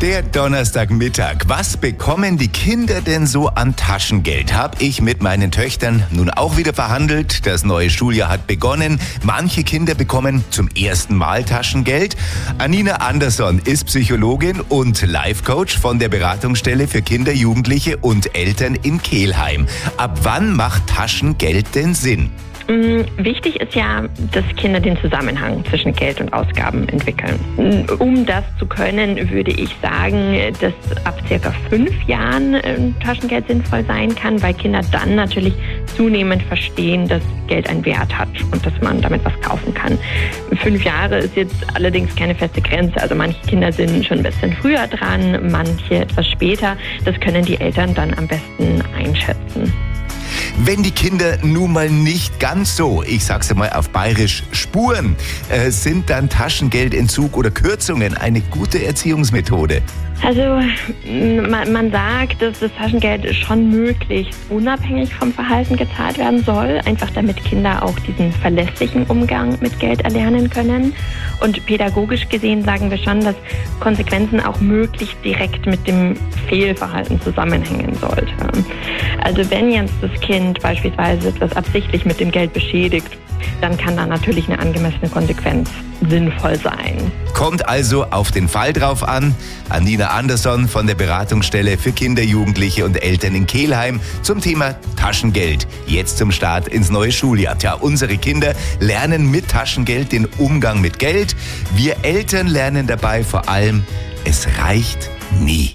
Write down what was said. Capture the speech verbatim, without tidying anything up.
Der Donnerstagmittag. Was bekommen die Kinder denn so an Taschengeld? Hab ich mit meinen Töchtern nun auch wieder verhandelt. Das neue Schuljahr hat begonnen. Manche Kinder bekommen zum ersten Mal Taschengeld. Anina Andersson ist Psychologin und Life-Coach von der Beratungsstelle für Kinder, Jugendliche und Eltern in Kelheim. Ab wann macht Taschengeld denn Sinn? Wichtig ist ja, dass Kinder den Zusammenhang zwischen Geld und Ausgaben entwickeln. Um das zu können, würde ich sagen, dass ab circa fünf Jahren Taschengeld sinnvoll sein kann, weil Kinder dann natürlich zunehmend verstehen, dass Geld einen Wert hat und dass man damit was kaufen kann. Fünf Jahre ist jetzt allerdings keine feste Grenze. Also manche Kinder sind schon ein bisschen früher dran, manche etwas später. Das können die Eltern dann am besten einschätzen. Wenn die Kinder nun mal nicht ganz so, ich sag's mal auf Bayerisch, spuren, äh, sind dann Taschengeldentzug oder Kürzungen eine gute Erziehungsmethode? Also man, man sagt, dass das Taschengeld schon möglichst unabhängig vom Verhalten gezahlt werden soll, einfach damit Kinder auch diesen verlässlichen Umgang mit Geld erlernen können. Und pädagogisch gesehen sagen wir schon, dass Konsequenzen auch möglichst direkt mit dem Fehlverhalten zusammenhängen sollten. Also wenn jetzt das Kind beispielsweise etwas absichtlich mit dem Geld beschädigt, dann kann da natürlich eine angemessene Konsequenz sinnvoll sein. Kommt also auf den Fall drauf an. Anina Andersson von der Beratungsstelle für Kinder, Jugendliche und Eltern in Kelheim zum Thema Taschengeld. Jetzt zum Start ins neue Schuljahr. Tja, unsere Kinder lernen mit Taschengeld den Umgang mit Geld. Wir Eltern lernen dabei vor allem, es reicht nie.